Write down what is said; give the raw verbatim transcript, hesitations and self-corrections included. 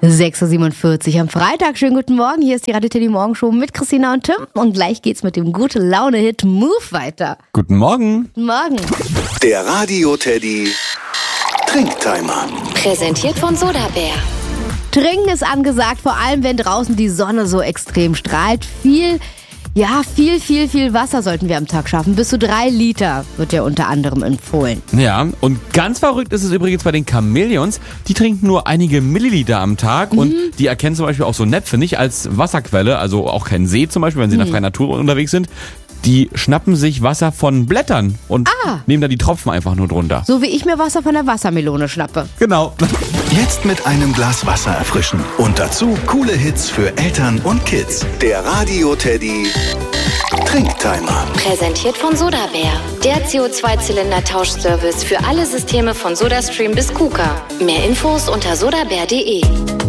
sechs Uhr siebenundvierzig am Freitag. Schönen guten Morgen. Hier ist die Radio Teddy Morgenshow mit Christina und Tim. Und gleich geht's mit dem Gute-Laune-Hit Move weiter. Guten Morgen. Guten Morgen. Der Radio Teddy Trinktimer. Präsentiert von Sodabär. Trinken ist angesagt, vor allem wenn draußen die Sonne so extrem strahlt. Viel, ja, viel, viel, viel Wasser sollten wir am Tag schaffen. Bis zu drei Liter wird ja unter anderem empfohlen. Ja, und ganz verrückt ist es übrigens bei den Chamäleons. Die trinken nur einige Milliliter am Tag mhm. und die erkennen zum Beispiel auch so Näpfe nicht als Wasserquelle, also auch kein See zum Beispiel, wenn sie mhm. in der freien Natur unterwegs sind. Die schnappen sich Wasser von Blättern und ah. nehmen da die Tropfen einfach nur drunter. So wie ich mir Wasser von der Wassermelone schnappe. Genau. Jetzt mit einem Glas Wasser erfrischen. Und dazu coole Hits für Eltern und Kids. Der Radio Teddy Trinktimer. Präsentiert von Sodabär. Der C O zwei Zylinder Tauschservice für alle Systeme von SodaStream bis KUKA. Mehr Infos unter sodabär punkt de.